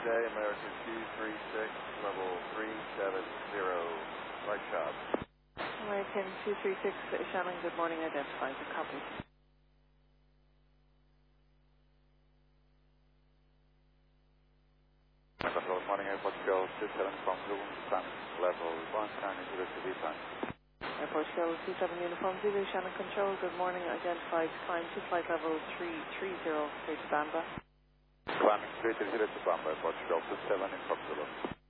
today, American 236, level 370, right shot. American 236, Shannon, good morning, identified, a copy. Good morning, Airport Shell 27 from Zulu, sun, level 1, turning to the TV time. Airport Shell 27 Uniform Zulu, Shannon Control, good morning, identified, climb to flight level 330, state Bamba. Climbing 330 to Bamba, Airport Shell 27 in from Zulu.